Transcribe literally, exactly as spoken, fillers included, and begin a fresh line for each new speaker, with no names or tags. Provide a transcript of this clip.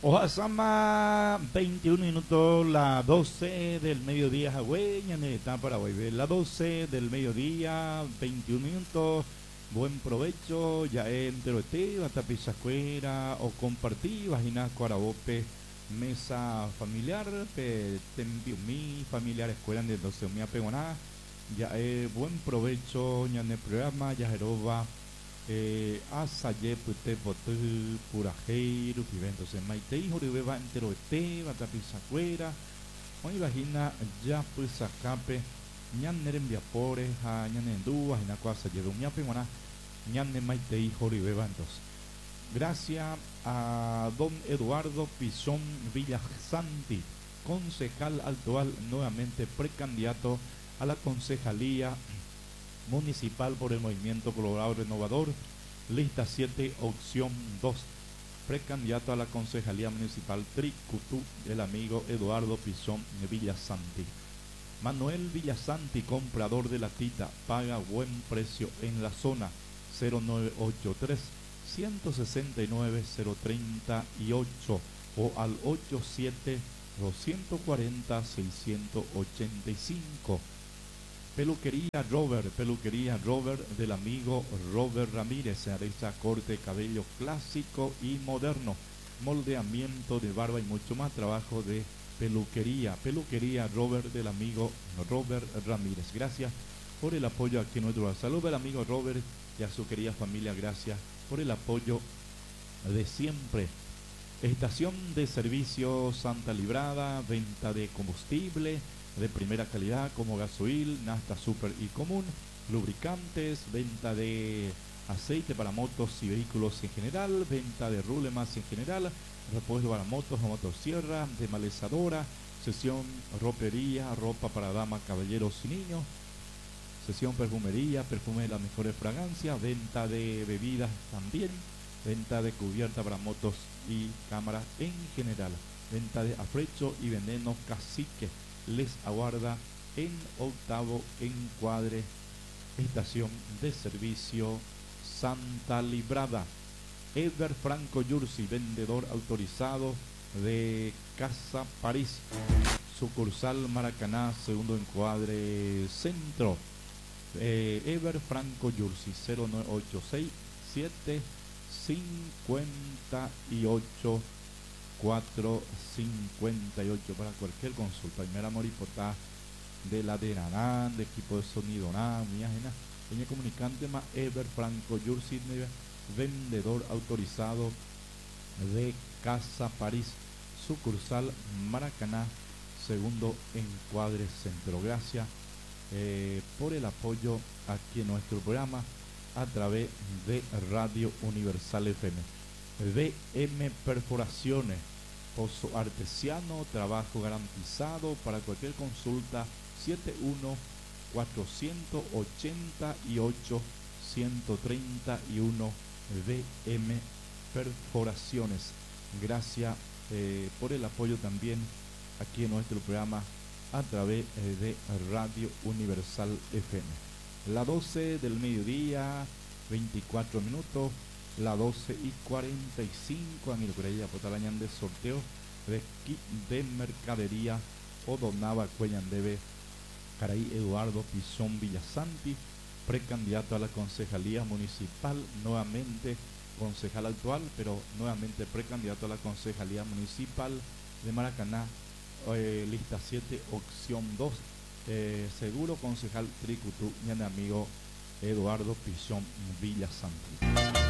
Ojasama, veintiún minutos, la doce del mediodía, Hawái, está Paraguay. La doce del mediodía, veintiún minutos. Buen provecho, ya entero este, hasta pisacuera o compartir, vagina cuarabope, mesa familiar, pe tempiumi, familiar escuela de doce mil pegoná. Ya es buen provecho, ya en el programa, ya jeroba. Eh, asaye pute potu purajeiro pivento se maitei joribeba entero este bata pisacuera hoy vagina ya pues acape ñan neren viapore ha ñan endú vagina cuasa lleve un ñape mona ñan ne maitei joribeba entonces gracias a don Eduardo Pisón Villasanti, concejal actual, nuevamente precandidato a la concejalía municipal por el Movimiento Colorado Renovador, lista siete, opción dos, precandidato a la concejalía municipal Tricutú, el amigo Eduardo Pisón Villasanti. Manuel Villasanti, comprador de la tita, paga buen precio en la zona. Cero nueve ocho tres, uno seis nueve, cero tres ocho o al ocho siete, dos cuatro cero, seis ocho cinco. Peluquería Robert, peluquería Robert del amigo Robert Ramírez, se realiza corte de cabello clásico y moderno, moldeamiento de barba y mucho más, trabajo de peluquería, peluquería Robert del amigo Robert Ramírez. Gracias por el apoyo aquí en nuestro salud del amigo Robert y a su querida familia, gracias por el apoyo de siempre. Estación de servicio Santa Librada, venta de combustible de primera calidad como gasoil, nafta super y común, lubricantes, venta de aceite para motos y vehículos en general, venta de rulemas en general, repuesto para motos o motosierra, desmalezadora, sesión ropería, ropa para damas, caballeros y niños, sesión perfumería, perfume de las mejores fragancias, venta de bebidas también, venta de cubierta para motos y cámaras en general, venta de afrecho y veneno cacique. Les aguarda en octavo encuadre, estación de servicio Santa Librada. Edgar Franco Yursi, vendedor autorizado de Casa París, sucursal Maracaná, segundo encuadre centro. eh, Ever Franco Yursi, cero nueve ocho seis, siete cinco ocho cuatro cincuenta y ocho para cualquier consulta. Primera moripotá de la de Narán, de equipo de sonido nada, mi ajena. Peña comunicante más Ever Franco Yursi, vendedor autorizado de Casa París, sucursal Maracaná, segundo encuadre centro. Gracias eh, por el apoyo aquí en nuestro programa a través de Radio Universal F M. V M Perforaciones, pozo artesiano, trabajo garantizado. Para cualquier consulta, siete uno, cuatro ocho ocho, uno tres uno. V M Perforaciones. Gracias eh, por el apoyo también aquí en nuestro programa a través eh, de Radio Universal F M. La doce del mediodía, veinticuatro minutos. La doce y cuarenta y cinco, a mi locura por tal año de sorteo de kit de mercadería o donaba Cuellan debe Caray Eduardo Pisón Villasanti, precandidato a la concejalía municipal, nuevamente concejal actual, pero nuevamente precandidato a la concejalía municipal de Maracaná, eh, lista siete, opción dos, eh, seguro concejal Tricutú, mi amigo Eduardo Pisón Villasanti.